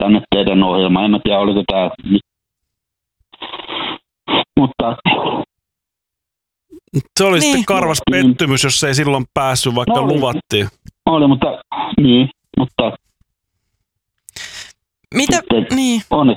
tänne teidän ohjelmaan. En mä tiedä, oliko tämä nyt. Mutta se oli sitten karvas pettymys, jos ei silloin päässyt, vaikka luvattiin. Oli, mutta Mitä? Niin.